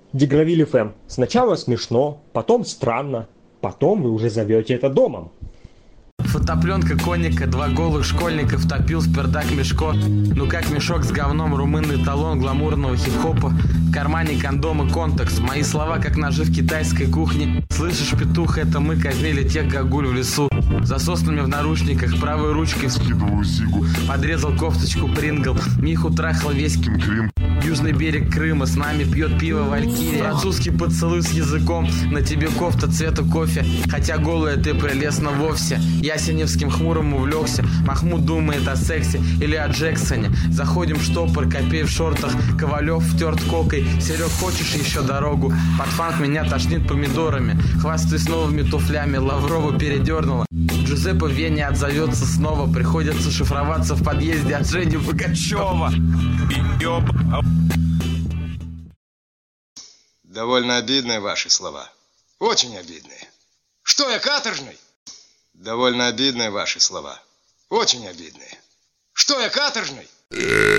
Дегравиль ФМ. Сначала смешно, потом странно, потом вы уже зовете это домом. Фотопленка конника, 2 голых школьника втопил в пердак Мешко. Ну как мешок с говном, румынный талон гламурного хип-хопа. В кармане кондом и контекст. Мои слова как ножи в китайской кухне. Слышишь, петух, это мы казнили тех гагуль в лесу. За соснами в наручниках, правой ручкой вскидываю зигу. Подрезал кофточку Прингл, Миху трахал весь Крым. Южный берег Крыма, с нами пьет пиво Валькирия. Французский поцелуй с языком, на тебе кофта цвета кофе. Хотя голая ты прелестна вовсе. Ясеневским хмурым увлекся. Махмуд думает о сексе или о Джексоне. Заходим в штопор, Копей в шортах, Ковалев втерт кокой. Серег, хочешь еще дорогу? Под фанк меня тошнит помидорами. Хвастаюсь новыми туфлями, Лаврова передернула. Джузеппе в Вене отзовется снова. Приходится шифроваться в подъезде от Жени Пугачева. Довольно обидные ваши слова. Очень обидные. Что я, каторжный? Довольно обидные ваши слова. Очень обидные. Что я, каторжный?